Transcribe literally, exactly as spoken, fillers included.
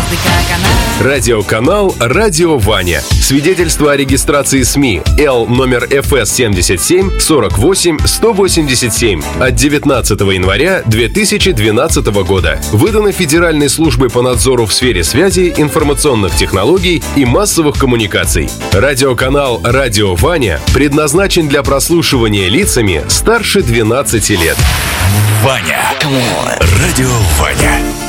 Радиоканал «Радио Ваня». Свидетельство о регистрации СМИ Л номер эф эс семьдесят семь сорок восемь сто восемьдесят семь от девятнадцатого января две тысячи двенадцатого года. Выдано Федеральной службой по надзору в сфере связи, информационных технологий и массовых коммуникаций. Радиоканал «Радио Ваня» предназначен для прослушивания лицами старше двенадцати лет. Ваня. Радио Ваня.